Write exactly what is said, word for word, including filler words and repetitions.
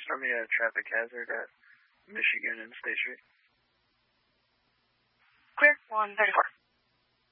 start me a traffic hazard at Michigan and State Street. Clear, one thirty-four.